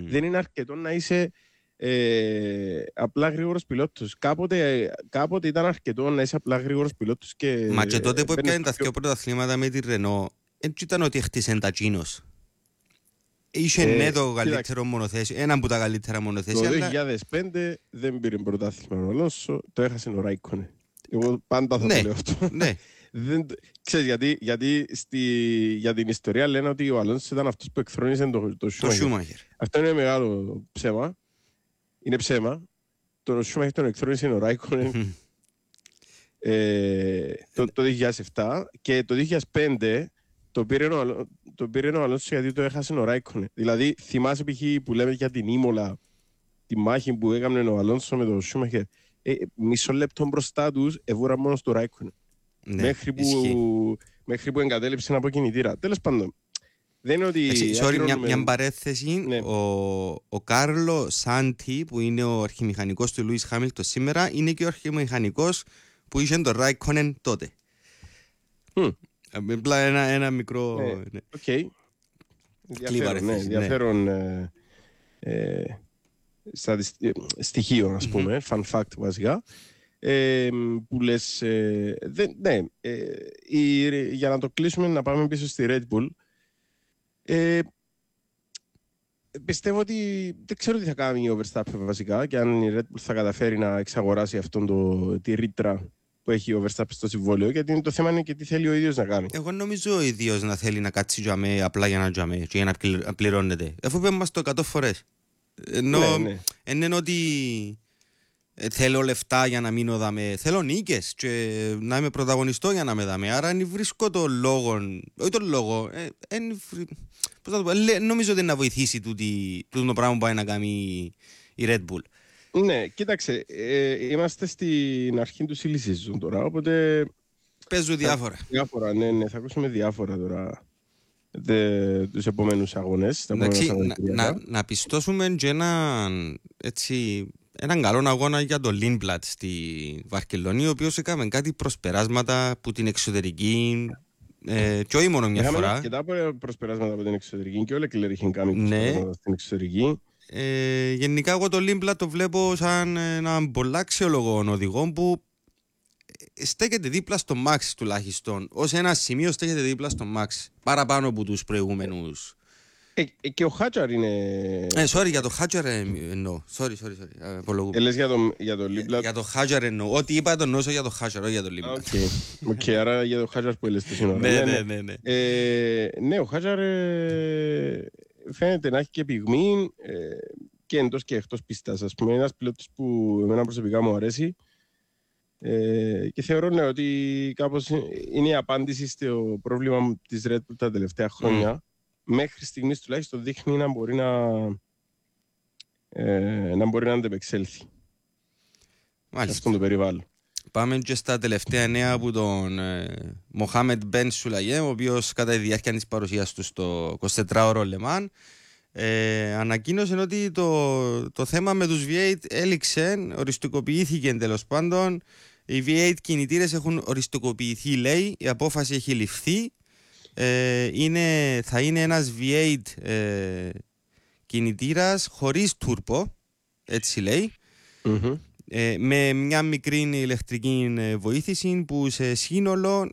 Δεν είναι αρκετό να είσαι απλά γρήγορος πιλότος. Κάποτε ήταν αρκετό να είσαι απλά γρήγορος πιλότος. Μα και τότε που έπιανε τα δύο πρωταθλήματα με τη Renault, έτσι ήταν ότι χτίσαν τα Τσίνος. Είχε ναι το καλύτερο μονοθέσιο, ένα από τα καλύτερα μονοθέσια. Το 2005 δεν πήρε πρωτάθλημα ο Αλόνσο, το έχασε ο Ράικκονεν. Εγώ πάντα θα το λέω αυτό. Ναι. Ξέρεις γιατί για την ιστορία λένε ότι ο Αλόνσο ήταν αυτός που εκθρόνησε το Σούμαχερ. Αυτό είναι μεγάλο ψέμα. Είναι ψέμα. Το Σούμαχερ τον εκθρόνησε ο Ράικκονεν το 2007 και το 2005 το πήρε ο Αλόνσο γιατί το έχασε ο Ράικκονεν. Δηλαδή θυμάσαι π.χ. που λέμε για την Ήμολα, τη μάχη που έκανε ο Αλόνσο με τον Σούμαχερ. Μισό λεπτό μπροστά τους έβουραν μόνο στο Ράικκονεν. Ναι, μέχρι που εγκατέλειψε από κινητήρα. Τέλος πάντων, δεν είναι ότι... Μια παρέθεση, ναι. Ο Κάρλο Σάντι που είναι ο αρχιμηχανικός του Λούις Χάμιλτον σήμερα είναι και ο αρχιμηχανικός που είχε τον Ράικκονεν τότε. Απλά ένα μικρό... Οκ. Ενδιαφέρον στοιχείο, ας πούμε, fun fact βασικά. Που λες, ναι, για να το κλείσουμε, να πάμε πίσω στη Red Bull. Πιστεύω ότι δεν ξέρω τι θα κάνει ο Verstappen βασικά και αν η Red Bull θα καταφέρει να εξαγοράσει τη ρήτρα που έχει ο Verstappen στο συμβόλαιο, γιατί το θέμα είναι και τι θέλει ο ίδιος να κάνει. Εγώ νομίζω ο ίδιος να θέλει να κάτσει τζαμέ απλά για να τζαμέ και για να πληρώνεται. Αφού είπαμε μας το 100 φορές. Ενώ ότι θέλω λεφτά για να μείνω δαμέ, θέλω νίκες και να είμαι πρωταγωνιστό για να με δαμέ. Άρα αν βρίσκω το λόγο, όχι τον λόγο, πώς θα το πω, νομίζω ότι να βοηθήσει το πράγμα που πάει να κάνει η Red Bull. Ναι, κοίταξε, είμαστε στην αρχή του silly season τώρα, οπότε... Παίζουν διάφορα. Ναι, θα ακούσουμε διάφορα τώρα τους επόμενους αγώνες. Να πιστώσουμε και έναν καλό αγώνα για το Lindblad στη Βαρκελόνη, ο οποίος έκαμε κάτι προσπεράσματα που την εξωτερική και όχι μόνο μια φορά. Είχαμε αρκετά προσπεράσματα από την εξωτερική και ο Leclerc είχε κάνει προσπεράσματα στην εξωτερική. Γενικά εγώ το Lindblad το βλέπω σαν έναν πολλά αξιόλογο οδηγό που στέκεται δίπλα στο Max τουλάχιστον. Ως ένα σημείο στέκεται δίπλα στο Max, παραπάνω από τους προηγούμενους. Και ο Χάτζαρ είναι... Sorry, για το Χάτζαρ εννοώ. Sorry, απολογούμε. Λες για το Lindblad. Για το Χάτζαρ εννοώ. Ό,τι είπα το εννοώ για το Χάτζαρ, όχι για το Lindblad. Οκ, άρα για το Χάτζαρ που έλες το σύνορα. Ναι. Ναι, ο Χάτζαρ φαίνεται να έχει και πυγμή και εντός και εκτός πίστας. Ας πούμε, ένας πιλότος που εμένα προσωπικά μου αρέσει και θεωρώ ότι κάπως είναι η απάντηση στο πρόβλημα της Red Bull τα τελευταία χρόνια. Μέχρι στιγμής τουλάχιστον δείχνει να μπορεί να αντεπεξέλθει σε αυτόν το περιβάλλον. Πάμε και στα τελευταία νέα από τον Μοχάμεντ Μπεν Σουλαγέμ, ο οποίος κατά τη διάρκεια της παρουσίας του στο 24ωρο Λεμάν ανακοίνωσε ότι το θέμα με τους V8 έληξε, οριστικοποιήθηκε τέλος πάντων. Οι V8 κινητήρες έχουν οριστικοποιηθεί, λέει, η απόφαση έχει ληφθεί. Θα είναι ένας V8 κινητήρας χωρίς τούρπο, έτσι λέει, με μια μικρή ηλεκτρική βοήθηση που σε σύνολο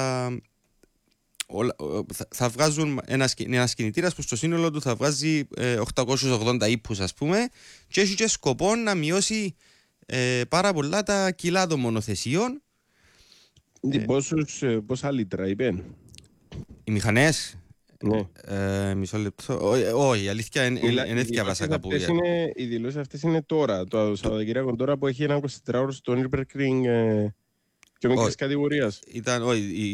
θα βγάζουν ένας κινητήρας που στο σύνολο του θα βγάζει 880 ύπους, ας πούμε, και έχει και σκοπό να μειώσει πάρα πολλά τα κιλά των μονοθεσιών. Πόσα λίτρα είπεν? Οι μηχανές? Ναι. Μισό λεπτό. Όχι, η αλήθεια είναι έθιαβασα κάπου. Οι δηλώσεις αυτές είναι τώρα, το Σαββατοκύριακο τώρα που έχει ένα 24ωρο στο Nürburgring πιο μικρής κατηγορίας. Ήταν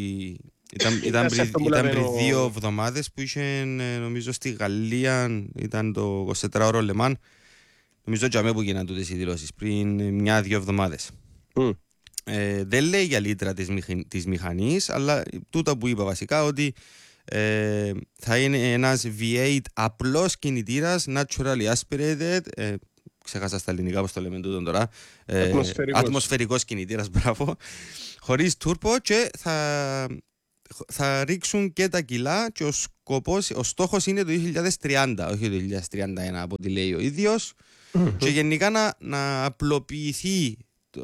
πριν 2 εβδομάδες που είχε, νομίζω στη Γαλλία, ήταν το 24ωρο Λεμάν. Νομίζω τζαμέ που γίναν τούτες οι δηλώσεις πριν 1-2 εβδομάδες. Δεν λέει για λίτρα της μηχανής, αλλά τούτα που είπα βασικά ότι θα είναι ένας V8 απλός κινητήρας, naturally aspirated, ξέχασα στα ελληνικά πώς το λέμε τούτον τώρα, ατμοσφαιρικός κινητήρας, μπράβο, χωρίς τούρπο, και θα ρίξουν και τα κιλά και ο στόχος είναι το 2030, όχι το 2031 από ό,τι λέει ο ίδιος. Και γενικά να απλοποιηθεί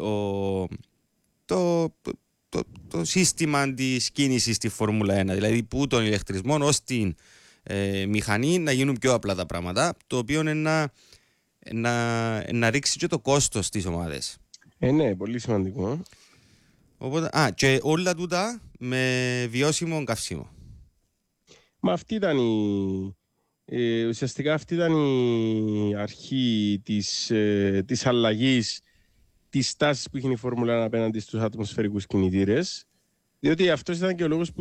το σύστημα της κίνησης στη Φόρμουλα 1. Δηλαδή που τον ηλεκτρισμό ως την μηχανή να γίνουν πιο απλά τα πράγματα, το οποίο είναι να ρίξει και το κόστος στις ομάδες. Ναι, πολύ σημαντικό. Οπότε, και όλα τούτα με βιώσιμο καύσιμο. Μα αυτή ήταν ουσιαστικά αυτή ήταν η αρχή της αλλαγής της τάσης που είχε η Φόρμουλα 1 απέναντι στους ατμοσφαιρικούς κινητήρες, διότι αυτός ήταν και ο λόγος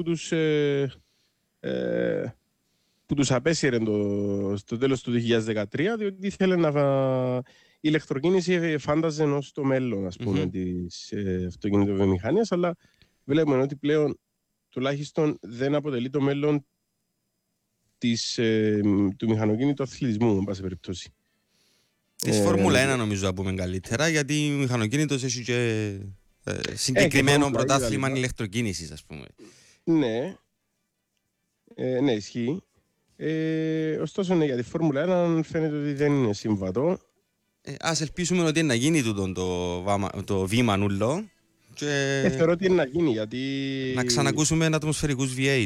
που τους απέσυρε στο τέλος του 2013, διότι ήθελε η ηλεκτροκίνηση φάνταζε ως το μέλλον, ας πούμε, της αυτοκινητοβιομηχανίας, αλλά βλέπουμε ότι πλέον τουλάχιστον δεν αποτελεί το μέλλον του μηχανοκίνητου αθλητισμού, εν πάση περιπτώσει. Της Φόρμουλα 1 νομίζω να πούμε καλύτερα, γιατί ο μηχανοκίνητος έχει και συγκεκριμένο πρωτάθλημα ηλεκτροκίνησης, ας πούμε. Ναι, ναι, ισχύει. Ωστόσο, ναι, για τη Φόρμουλα 1 φαίνεται ότι δεν είναι συμβατό. Ας ελπίσουμε ότι να γίνει το βήμα νουλό. Θεωρώ ότι είναι να γίνει, γιατί... Να ξανακούσουμε ατμοσφαιρικούς V8.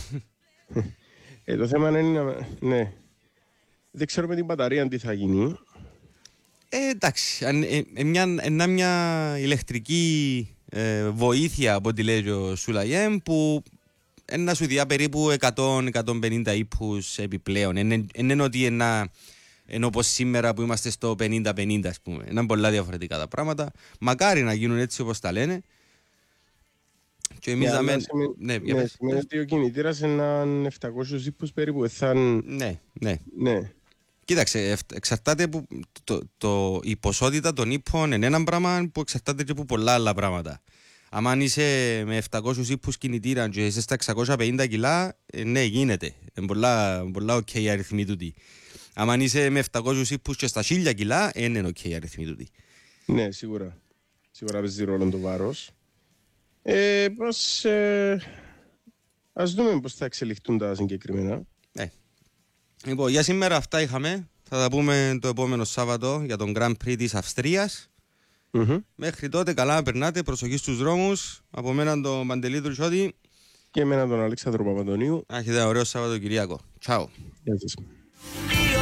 Το θέμα είναι ναι. Δεν ξέρω με την μπαταρία τι θα γίνει. Εντάξει, μια ηλεκτρική βοήθεια από ό,τι λέει ο Σουλαγέμ, που να σου διά περίπου 100-150 ύπους επιπλέον. Είναι ότι ενώ όπως σήμερα που είμαστε στο 50-50, ας πούμε. Είναι πολλά διαφορετικά τα πράγματα. Μακάρι να γίνουν έτσι όπως τα λένε. Και εμείς σημαίνει ότι ο κινητήρας είναι 700 ύπους περίπου. Ναι. Κοίταξε, εξαρτάται που η ποσότητα των ύπων είναι ένα πράγμα που εξαρτάται και από πολλά άλλα πράγματα. Αν είσαι με 700 ύπους κινητήρα και είσαι στα 650 κιλά, ναι, γίνεται. Είναι πολλά ok αριθμοί τούτοι. Αν είσαι με 700 ύπους και στα 1000 κιλά, είναι ok αριθμοί τούτοι. Ναι, σίγουρα. Σίγουρα παίζει ρόλο το βάρος. Ας δούμε πώς θα εξελιχθούν τα συγκεκριμένα. Λοιπόν, για σήμερα αυτά είχαμε. Θα τα πούμε το επόμενο Σάββατο για τον Grand Prix της Αυστρίας. Μέχρι τότε καλά να περνάτε, προσοχή στους δρόμους. Από μένα τον Παντελή Τρουσιώτη και εμένα τον Αλέξανδρο Παπαντονίου. Έχετε ένα ωραίο Σαββατοκυριακό. Τσάου. Γεια σας.